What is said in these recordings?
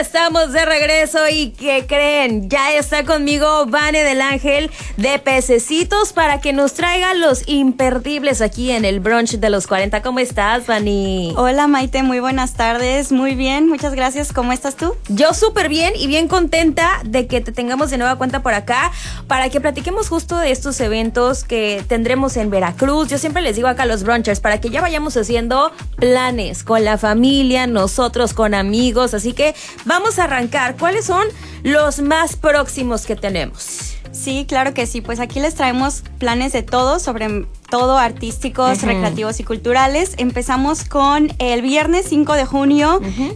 estamos de regreso y ¿qué creen? Ya está conmigo Vane del Ángel de Pececitos para que nos traiga los imperdibles aquí en el brunch de los 40. ¿Cómo estás, Vani? Hola, Maite, muy buenas tardes. Muy bien, muchas gracias. ¿Cómo estás tú? Yo súper bien y bien contenta de que te tengamos de nueva cuenta por acá para que platiquemos justo de estos eventos que tendremos en Veracruz. Yo siempre les digo acá a los brunchers para que ya vayamos haciendo planes con la familia, nosotros con amigos. Así que vamos a arrancar. ¿Cuáles son los más próximos que tenemos? Sí, claro que sí. Pues aquí les traemos planes de todo, sobre todo artísticos, recreativos y culturales. Empezamos con el viernes 5 de junio.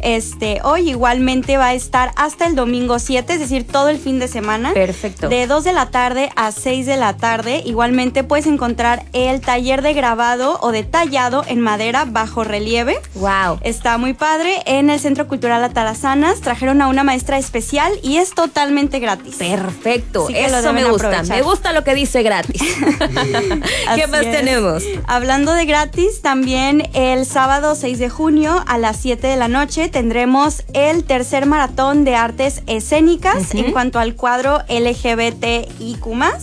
Hoy igualmente va a estar hasta el domingo 7, es decir, todo el fin de semana. Perfecto. De 2 de la tarde a 6 de la tarde. Igualmente puedes encontrar el taller de grabado o de tallado en madera bajo relieve. Wow. Está muy padre. En el Centro Cultural Atarazanas trajeron a una maestra especial y es totalmente gratis. Perfecto. Sí, eso me gusta. aprovechar. Me gusta lo que dice gratis. ¿Qué más tenemos? Hablando de gratis, también el sábado 6 de junio a las 7 de la noche tendremos el tercer maratón de artes escénicas en cuanto al cuadro LGBTIQ+,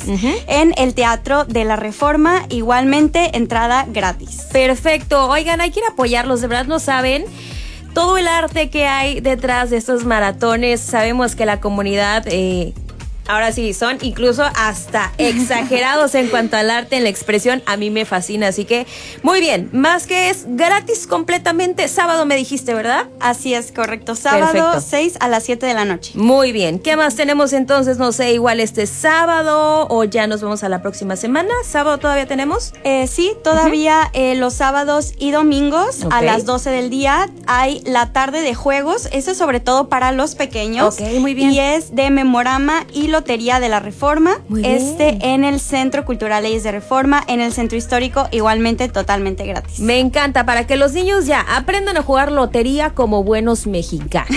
en el Teatro de la Reforma, igualmente entrada gratis. Perfecto. Oigan, hay que ir a apoyarlos, de verdad no saben todo el arte que hay detrás de estos maratones. Sabemos que la comunidad... ahora sí, son incluso hasta exagerados en cuanto al arte, en la expresión. A mí me fascina, así que muy bien. Más que es gratis completamente. Sábado me dijiste, ¿verdad? Así es, correcto. Sábado Perfecto. 6 a las 7 de la noche. Muy bien. ¿Qué más tenemos entonces? No sé, igual este sábado o ya nos vamos a la próxima semana. ¿Sábado todavía tenemos? Sí, todavía los sábados y domingos a las 12 del día hay la tarde de juegos. Eso es sobre todo para los pequeños. Ok, muy bien. Y es de Memorama y Lotería de la Reforma. Muy bien. En el Centro Cultural Leyes de Reforma, en el Centro Histórico, igualmente totalmente gratis. Me encanta, para que los niños ya aprendan a jugar lotería como buenos mexicanos.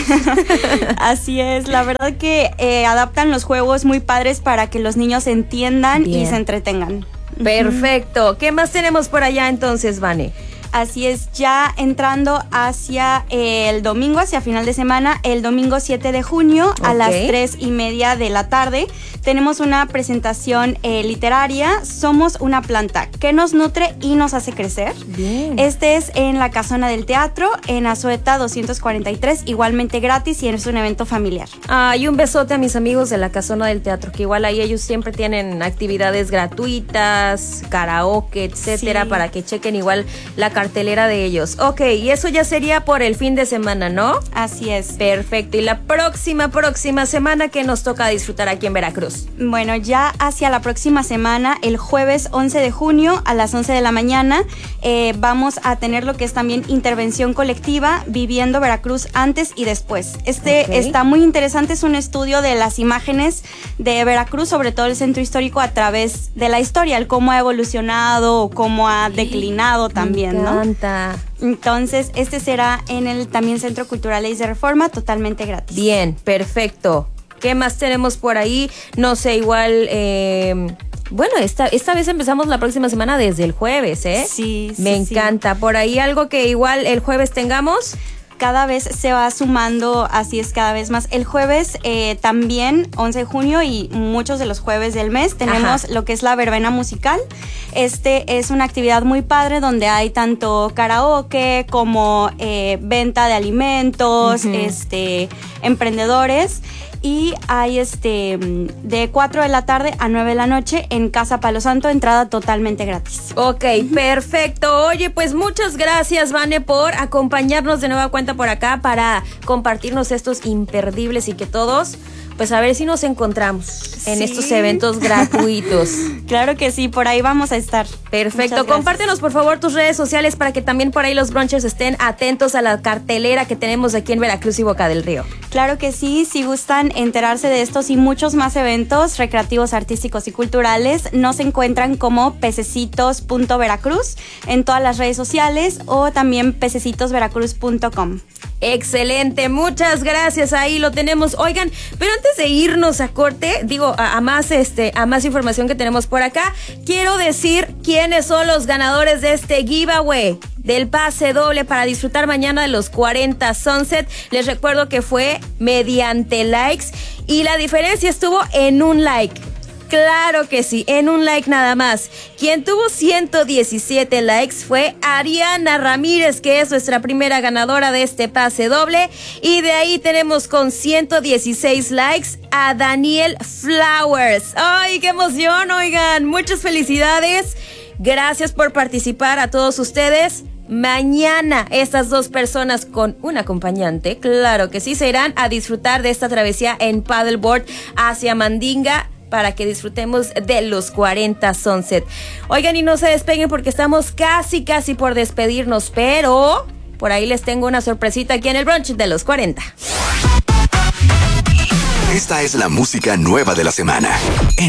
Así es, la verdad que adaptan los juegos muy padres para que los niños entiendan Bien. y se entretengan. Perfecto. ¿Qué más tenemos por allá entonces, Vane? Así es, ya entrando hacia el domingo, hacia final de semana, el domingo 7 de junio a las 3:30 de la tarde, tenemos una presentación literaria, Somos una planta, que nos nutre y nos hace crecer. Bien. Este es en la Casona del Teatro, en Azueta 243, igualmente gratis y es un evento familiar. Y un besote a mis amigos de la Casona del Teatro, que igual ahí ellos siempre tienen actividades gratuitas, karaoke, etcétera, Sí. para que chequen igual la cartelera de ellos. Ok, y eso ya sería por el fin de semana, ¿no? Así es. Perfecto. Y la próxima semana, ¿qué nos toca disfrutar aquí en Veracruz? Bueno, ya hacia la próxima semana, el jueves 11 de junio a las 11 de la mañana, vamos a tener lo que es también intervención colectiva, Viviendo Veracruz antes y después. Está muy interesante, es un estudio de las imágenes de Veracruz, sobre todo el centro histórico, a través de la historia, el cómo ha evolucionado o cómo ha declinado también, ¿no? Me encanta. Entonces, será en el también Centro Cultural Leyes de Reforma, totalmente gratis. Bien, perfecto. ¿Qué más tenemos por ahí? No sé, igual... bueno, esta vez empezamos la próxima semana desde el jueves, ¿eh? Sí, sí. Me encanta. ¿Por ahí algo que igual el jueves tengamos? Cada vez se va sumando, así es, cada vez más. El jueves también, 11 de junio y muchos de los jueves del mes, tenemos lo que es la verbena musical. Es una actividad muy padre donde hay tanto karaoke como venta de alimentos, emprendedores. Y hay de 4 de la tarde a 9 de la noche en Casa Palo Santo, entrada totalmente gratis. Ok, perfecto. Oye, pues muchas gracias, Vane, por acompañarnos de nueva cuenta por acá para compartirnos estos imperdibles y que todos, pues a ver si nos encontramos en estos eventos gratuitos. Claro que sí, por ahí vamos a estar. Perfecto. Compártenos por favor tus redes sociales para que también por ahí los brunchers estén atentos a la cartelera que tenemos aquí en Veracruz y Boca del Río. Claro que sí, si gustan enterarse de estos y muchos más eventos recreativos, artísticos y culturales, nos encuentran como pececitos.veracruz en todas las redes sociales o también pececitosveracruz.com. Excelente, muchas gracias, ahí lo tenemos. Oigan, pero antes de irnos a corte, digo, a más información que tenemos por acá, quiero decir quiénes son los ganadores de este giveaway. del pase doble para disfrutar mañana de los 40 Sunset. Les recuerdo que fue mediante likes y la diferencia estuvo en un like. Claro que sí, en un like nada más. Quien tuvo 117 likes fue Ariana Ramírez, que es nuestra primera ganadora de este pase doble. Y de ahí tenemos con 116 likes a Daniel Flowers. ¡Ay, qué emoción! Oigan, muchas felicidades. Gracias por participar a todos ustedes. Mañana estas dos personas con un acompañante, claro que sí, se irán a disfrutar de esta travesía en paddleboard hacia Mandinga, para que disfrutemos de los 40 Sunset. Oigan, y no se despeguen porque estamos casi por despedirnos, pero por ahí les tengo una sorpresita aquí en el brunch de los 40. Esta es la música nueva de la semana.